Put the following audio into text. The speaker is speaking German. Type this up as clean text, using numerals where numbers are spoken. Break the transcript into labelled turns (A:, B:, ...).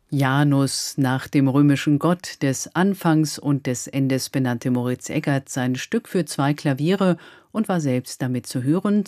A: Janus, nach dem römischen Gott des Anfangs und des Endes benannte Moritz Eggert sein Stück für zwei Klaviere und war selbst damit zu hören